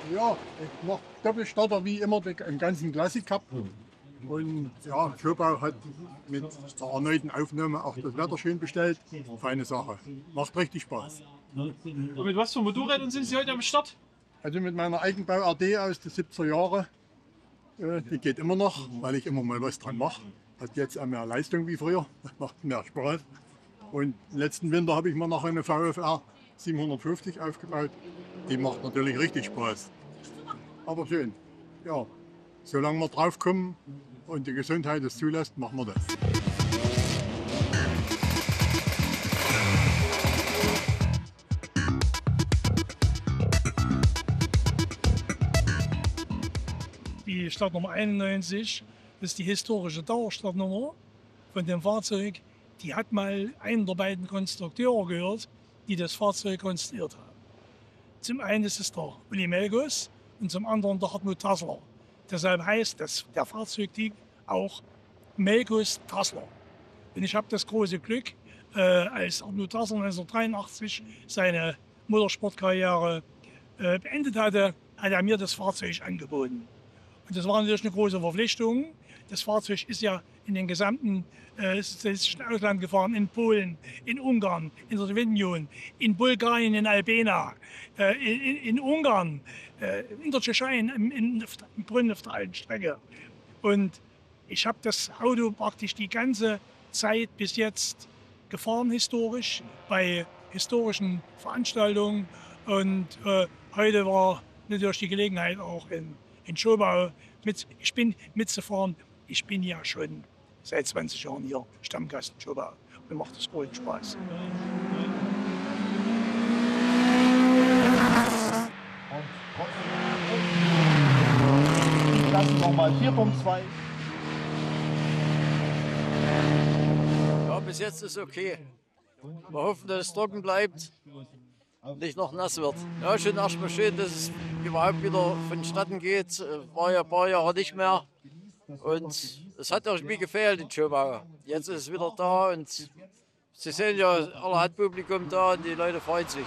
Ja, ich mache Doppelstarter wie immer im ganzen Classic Cup. Und ja, Schobau hat mit der erneuten Aufnahme auch das Wetter schön bestellt. Feine Sache. Macht richtig Spaß. Und mit was für Motorrädern sind Sie heute am Start? Also mit meiner Eigenbau RD aus den 70er Jahren, die geht immer noch, weil ich immer mal was dran mache. Hat jetzt auch mehr Leistung wie früher, macht mehr Spaß. Und letzten Winter habe ich mir noch eine VFR 750 aufgebaut. Die macht natürlich richtig Spaß. Aber schön. Ja, solange wir drauf kommen und die Gesundheit es zulässt, machen wir das. Die Startnummer 91 ist die historische Dauerstartnummer von dem Fahrzeug. Die hat mal einen der beiden Konstrukteure gehört, die das Fahrzeug konstruiert haben. Zum einen ist es der Uli Melgus und zum anderen der Hartmut Tassler. Deshalb heißt der Fahrzeugtyp auch Melgus-Tassler. Und ich habe das große Glück, als Hartmut Tassler 1983 seine Motorsportkarriere beendet hatte, hat er mir das Fahrzeug angeboten. Und das war natürlich eine große Verpflichtung. Das Fahrzeug ist ja in den gesamten sozialistischen Ausland gefahren, in Polen, in Ungarn, in der Sowjetunion, in Bulgarien, in Albena, in Ungarn, in der Tschechei, in Brünn auf der alten Strecke. Und ich habe das Auto praktisch die ganze Zeit bis jetzt gefahren, historisch, bei historischen Veranstaltungen. Und heute war natürlich die Gelegenheit auch in Schobau mitzufahren. Ich bin ja schon seit 20 Jahren hier Stammgast in Schobau. Mir macht das großen Spaß. Lassen nochmal 4.2. Ja, bis jetzt ist okay. Wir hoffen, dass es trocken bleibt und nicht noch nass wird. Ja, schon erstmal schön, dass es überhaupt wieder vonstatten geht. War ja ein paar Jahre nicht mehr. Und es hat irgendwie gefehlt in Schobau. Jetzt ist es wieder da und Sie sehen ja, alle hat Publikum da und die Leute freuen sich.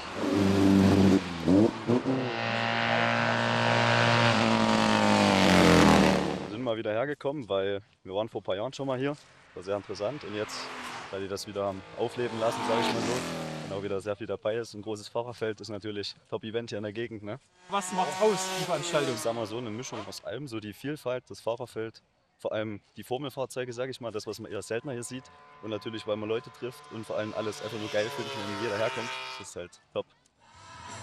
Wir sind mal wieder hergekommen, weil wir waren vor ein paar Jahren schon mal hier. War sehr interessant und jetzt, weil die das wieder haben aufleben lassen, sage ich mal so, und auch wieder sehr viel dabei ist. Ein großes Fahrerfeld ist natürlich Top-Event hier in der Gegend. Ne? Was macht aus, die Veranstaltung? Ich sag mal so, eine Mischung aus allem, so die Vielfalt, das Fahrerfeld, vor allem die Formelfahrzeuge, sage ich mal, das, was man eher seltener hier sieht. Und natürlich, weil man Leute trifft und vor allem alles einfach nur geil finden, wenn jeder herkommt. Das ist halt top.